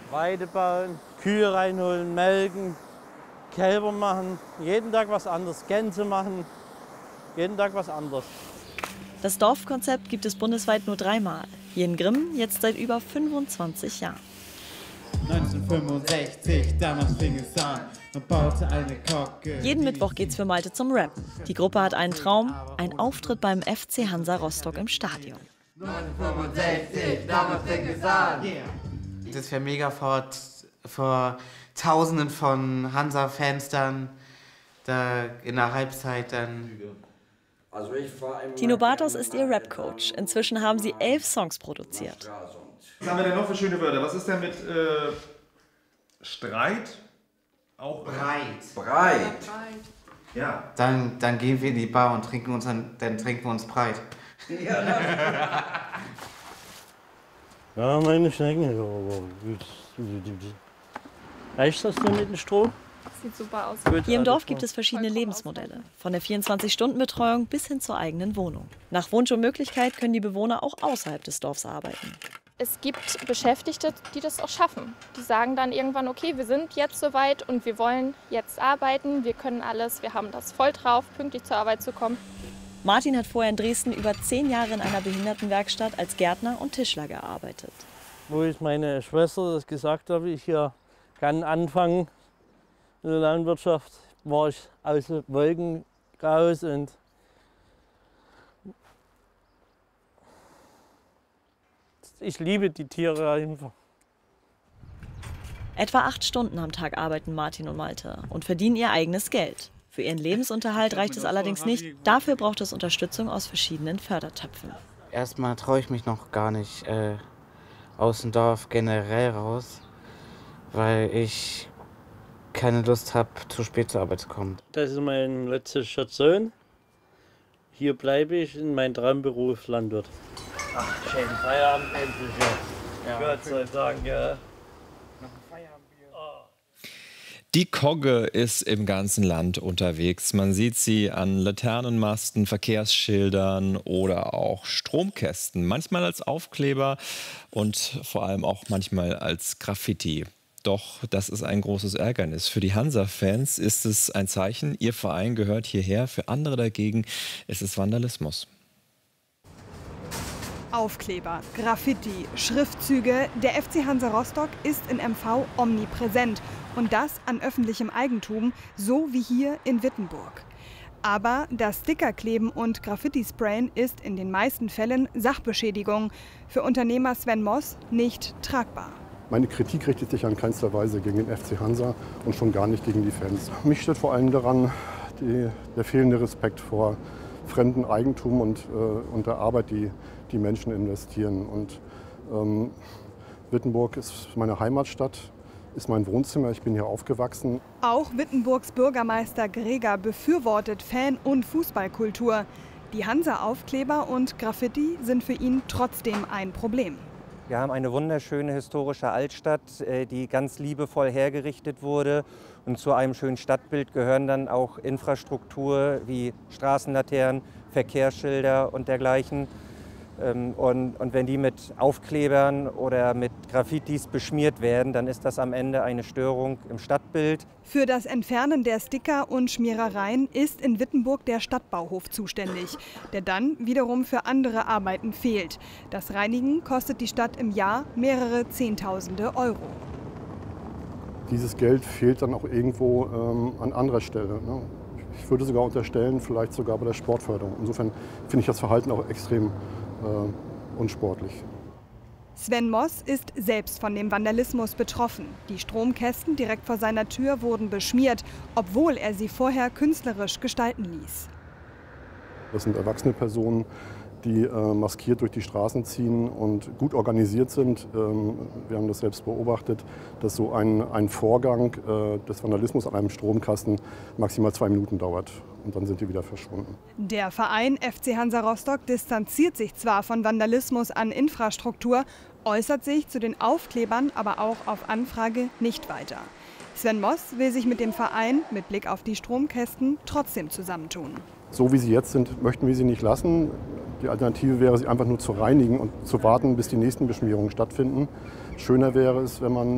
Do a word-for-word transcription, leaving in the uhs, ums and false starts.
Weide bauen, Kühe reinholen, melken, Kälber machen, jeden Tag was anderes, Gänse machen, jeden Tag was anderes. Das Dorfkonzept gibt es bundesweit nur dreimal. Hier in Grimmen jetzt seit über fünfundzwanzig Jahren. neunzehnhundertfünfundsechzig, damals fing es an und baute eine Kocke. Jeden Mittwoch geht's für Malte zum Rappen. Die Gruppe hat einen Traum, ein Auftritt beim F C Hansa Rostock im Stadion. neunzehnhundertfünfundsechzig, damals fing es an. Das wäre mega vor, vor Tausenden von Hansa-Fans dann, da in der Halbzeit dann. Also ich Tino Bartos ist ihr Rap-Coach. Inzwischen haben sie elf Songs produziert. Was haben wir denn noch für schöne Wörter? Was ist denn mit äh, Streit? Auch Breit. Breit. Ja. Dann, dann gehen wir in die Bar und trinken uns dann, dann trinken wir uns breit. Ja, meine Schnecken. Reicht das denn mit dem Strom? Sieht super aus. Hier im Dorf gibt es verschiedene Lebensmodelle. Von der vierundzwanzig-Stunden-Betreuung bis hin zur eigenen Wohnung. Nach Wunsch und Möglichkeit können die Bewohner auch außerhalb des Dorfs arbeiten. Es gibt Beschäftigte, die das auch schaffen. Die sagen dann irgendwann, okay, wir sind jetzt soweit und wir wollen jetzt arbeiten, wir können alles, wir haben das voll drauf, pünktlich zur Arbeit zu kommen. Martin hat vorher in Dresden über zehn Jahre in einer Behindertenwerkstatt als Gärtner und Tischler gearbeitet. Wo ich meine Schwester das gesagt habe, ich hier kann anfangen in der Landwirtschaft, war ich aus den Wolken raus und ich liebe die Tiere einfach. Etwa acht Stunden am Tag arbeiten Martin und Malte und verdienen ihr eigenes Geld. Für ihren Lebensunterhalt reicht es allerdings nicht. Dafür braucht es Unterstützung aus verschiedenen Fördertöpfen. Erstmal traue ich mich noch gar nicht äh, aus dem Dorf generell raus, weil ich keine Lust habe, zu spät zur Arbeit zu kommen. Das ist mein letzter Station. Hier bleibe ich in meinem Traumberuf Landwirt. Ach, schön Feierabend endlich. Ja. Gott sei Dank, ja. Die Kogge ist im ganzen Land unterwegs. Man sieht sie an Laternenmasten, Verkehrsschildern oder auch Stromkästen. Manchmal als Aufkleber und vor allem auch manchmal als Graffiti. Doch das ist ein großes Ärgernis. Für die Hansa-Fans ist es ein Zeichen, ihr Verein gehört hierher. Für andere dagegen ist es Vandalismus. Aufkleber, Graffiti, Schriftzüge. Der F C Hansa Rostock ist in M V omnipräsent. Und das an öffentlichem Eigentum, so wie hier in Wittenburg. Aber das Stickerkleben und Graffiti-Sprayen ist in den meisten Fällen Sachbeschädigung. Für Unternehmer Sven Moss nicht tragbar. Meine Kritik richtet sich an keinster Weise gegen den F C Hansa und schon gar nicht gegen die Fans. Mich stört vor allem daran die, der fehlende Respekt vor fremdem Eigentum und, äh, und der Arbeit, die die Menschen investieren. Und ähm, Wittenburg ist meine Heimatstadt, ist mein Wohnzimmer, ich bin hier aufgewachsen. Auch Wittenburgs Bürgermeister Greger befürwortet Fan- und Fußballkultur. Die Hansa-Aufkleber und Graffiti sind für ihn trotzdem ein Problem. Wir haben eine wunderschöne historische Altstadt, die ganz liebevoll hergerichtet wurde. Und zu einem schönen Stadtbild gehören dann auch Infrastruktur wie Straßenlaternen, Verkehrsschilder und dergleichen. Und, und wenn die mit Aufklebern oder mit Graffitis beschmiert werden, dann ist das am Ende eine Störung im Stadtbild. Für das Entfernen der Sticker und Schmierereien ist in Wittenburg der Stadtbauhof zuständig, der dann wiederum für andere Arbeiten fehlt. Das Reinigen kostet die Stadt im Jahr mehrere Zehntausende Euro. Dieses Geld fehlt dann auch irgendwo ähm, an anderer Stelle, ne? Ich würde sogar unterstellen, vielleicht sogar bei der Sportförderung. Insofern finde ich das Verhalten auch extrem äh, unsportlich. Sven Moss ist selbst von dem Vandalismus betroffen. Die Stromkästen direkt vor seiner Tür wurden beschmiert, obwohl er sie vorher künstlerisch gestalten ließ. Das sind erwachsene Personen, die äh, maskiert durch die Straßen ziehen und gut organisiert sind. Ähm, wir haben das selbst beobachtet, dass so ein, ein Vorgang äh, des Vandalismus an einem Stromkasten maximal zwei Minuten dauert. Und dann sind die wieder verschwunden. Der Verein F C Hansa Rostock distanziert sich zwar von Vandalismus an Infrastruktur, äußert sich zu den Aufklebern aber auch auf Anfrage nicht weiter. Sven Moss will sich mit dem Verein mit Blick auf die Stromkästen trotzdem zusammentun. So wie sie jetzt sind, möchten wir sie nicht lassen. Die Alternative wäre, sie einfach nur zu reinigen und zu warten, bis die nächsten Beschmierungen stattfinden. Schöner wäre es, wenn man